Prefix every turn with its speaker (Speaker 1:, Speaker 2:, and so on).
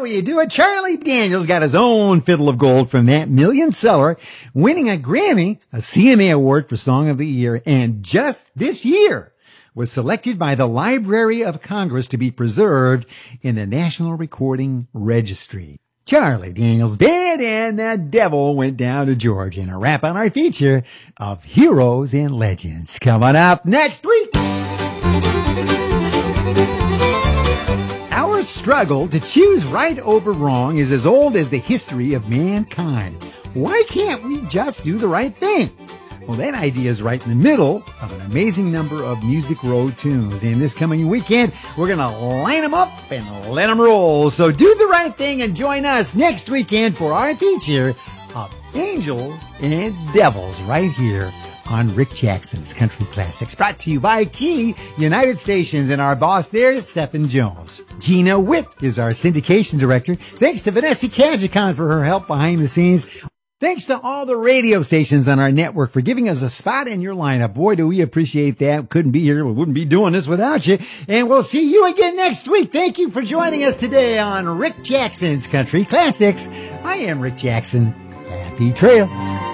Speaker 1: you do it. Charlie Daniels got his own fiddle of gold from that million seller, winning a Grammy, a CMA award for Song of the Year, and just this year was selected by the Library of Congress to be preserved in the National Recording Registry. Charlie Daniels Band and the Devil went down to Georgia in a wrap on our feature of Heroes and Legends. Coming up next week. Our struggle to choose right over wrong is as old as the history of mankind. Why can't we just do the right thing? Well, that idea is right in the middle of an amazing number of Music Row tunes. And this coming weekend, we're going to line them up and let them roll. So do the right thing and join us next weekend for our feature of Angels and Devils right here on Rick Jackson's Country Classics. Brought to you by Key United Stations and our boss there is Stephen Jones. Gina Witt is our syndication director. Thanks to Vanessa Kajikon for her help behind the scenes. Thanks to all the radio stations on our network for giving us a spot in your lineup. Boy, do we appreciate that. Couldn't be here. We wouldn't be doing this without you. And we'll see you again next week. Thank you for joining us today on Rick Jackson's Country Classics. I am Rick Jackson. Happy trails.